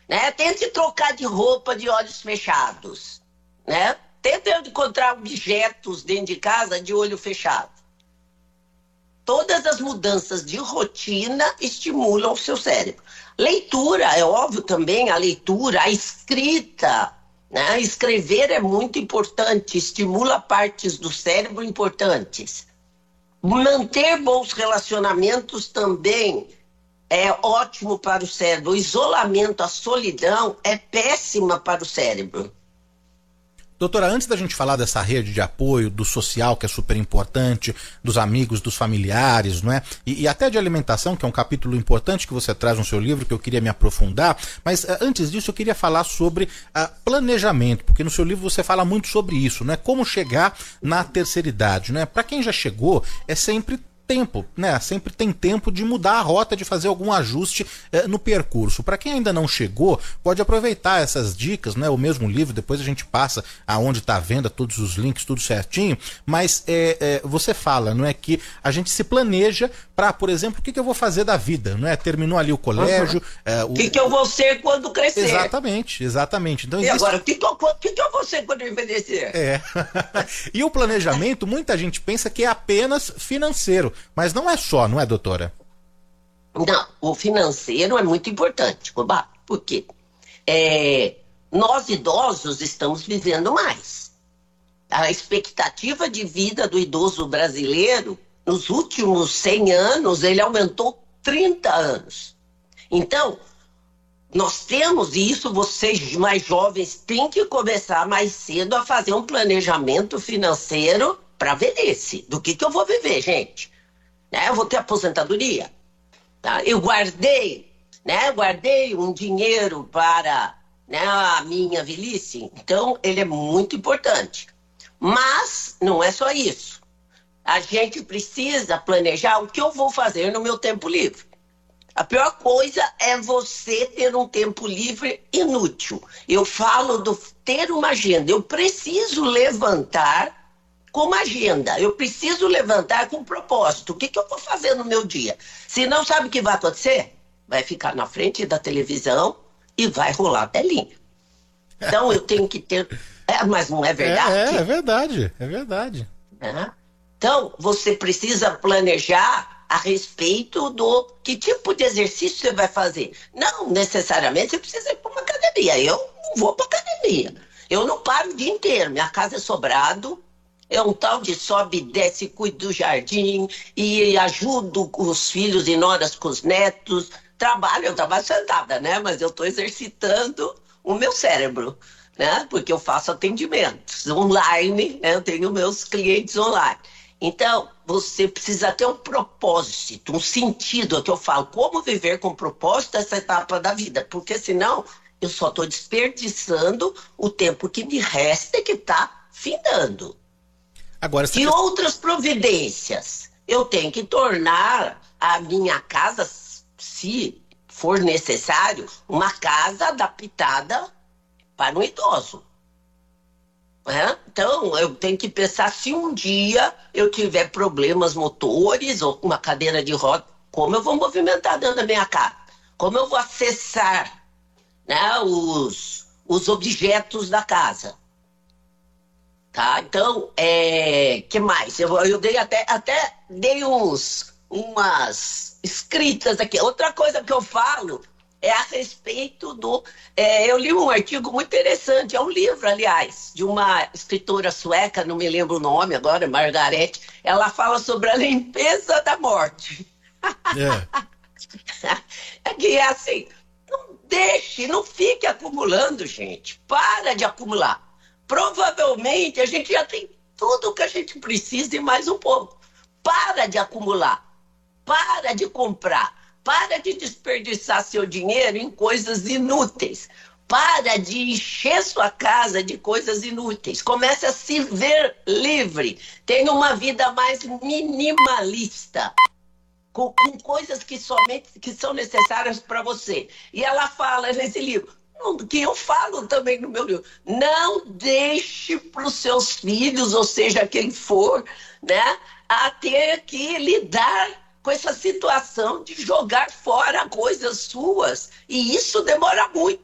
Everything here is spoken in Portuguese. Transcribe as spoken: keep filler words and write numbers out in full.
né? Tente trocar de roupa de olhos fechados, né? Tente encontrar objetos dentro de casa de olho fechado. Todas as mudanças de rotina estimulam o seu cérebro. Leitura, é óbvio também, a leitura, a escrita, né? Escrever é muito importante, estimula partes do cérebro importantes. Manter bons relacionamentos também é ótimo para o cérebro. O isolamento, a solidão é péssima para o cérebro. Doutora, antes da gente falar dessa rede de apoio, do social, que é super importante, dos amigos, dos familiares, não é? E, e até de alimentação, que é um capítulo importante que você traz no seu livro, que eu queria me aprofundar, mas uh, antes disso eu queria falar sobre uh, planejamento, porque no seu livro você fala muito sobre isso, né? Como chegar na terceira idade, né? Para quem já chegou, é sempre tempo, né? Sempre tem tempo de mudar a rota, de fazer algum ajuste eh, no percurso. Para quem ainda não chegou, pode aproveitar essas dicas, né? O mesmo livro, depois a gente passa aonde está a venda, todos os links, tudo certinho, mas eh, eh, você fala, não é, que a gente se planeja para, por exemplo, o que, que eu vou fazer da vida, não é? Terminou ali o colégio... Uhum. Eh, o que, que eu vou ser quando crescer? Exatamente, exatamente. Então, e existe... agora, o que, que, eu, que, que eu vou ser quando eu envelhecer? É. E o planejamento, muita gente pensa que é apenas financeiro, mas não é só, não é, doutora? Não, o financeiro é muito importante, Cobá. Por quê? É, nós idosos estamos vivendo mais. A expectativa de vida do idoso brasileiro, nos últimos cem anos, ele aumentou trinta anos. Então, nós temos, e isso vocês mais jovens têm que começar mais cedo a fazer um planejamento financeiro para a velhice. Do que, que eu vou viver, gente? Né? Eu vou ter aposentadoria. Tá? Eu guardei, né? guardei um dinheiro para, né, a minha velhice. Então, ele é muito importante. Mas não é só isso. A gente precisa planejar o que eu vou fazer no meu tempo livre. A pior coisa é você ter um tempo livre inútil. Eu falo do ter uma agenda. Eu preciso levantar com uma agenda. Eu preciso levantar com um propósito. O que, que eu vou fazer no meu dia? Se não sabe o que vai acontecer, vai ficar na frente da televisão e vai rolar a telinha. Então eu tenho que ter... É, mas não é verdade? É, é, é verdade, é verdade. É. Então você precisa planejar a respeito do que tipo de exercício você vai fazer. Não necessariamente você precisa ir para uma academia. Eu não vou para academia. Eu não paro o dia inteiro. Minha casa é sobrado. É um tal de sobe e desce, cuido do jardim e ajudo os filhos e noras com os netos. Trabalho, eu trabalho sentada, né? Mas eu estou exercitando o meu cérebro, né? Porque eu faço atendimentos online, né? Eu tenho meus clientes online. Então, você precisa ter um propósito, um sentido, é o que eu falo, como viver com propósito essa etapa da vida, porque senão eu só estou desperdiçando o tempo que me resta e que está findando. Agora, E outras providências? Eu tenho que tornar a minha casa, se for necessário, uma casa adaptada para um idoso. É? Então, eu tenho que pensar se um dia eu tiver problemas motores ou uma cadeira de roda, como eu vou movimentar dentro da minha casa? Como eu vou acessar, né, os, os objetos da casa? Tá? Então, é, que mais? Eu, eu dei até, até dei uns, umas escritas aqui. Outra coisa que eu falo é a respeito do... É, eu li um artigo muito interessante, é um livro, aliás, de uma escritora sueca, não me lembro o nome agora, Margaret. Ela fala sobre a limpeza da morte. É, é que é assim, não deixe, não fique acumulando, gente. Para de acumular. Provavelmente a gente já tem tudo o que a gente precisa e mais um pouco. Para de acumular. Para de comprar. Para de desperdiçar seu dinheiro em coisas inúteis. Para de encher sua casa de coisas inúteis. Comece a se ver livre. Tenha uma vida mais minimalista. Com, com coisas que somente que são necessárias para você. E ela fala nesse livro, que eu falo também no meu livro, não deixe para os seus filhos, ou seja, quem for, né, a ter que lidar com essa situação de jogar fora coisas suas. E isso demora muito.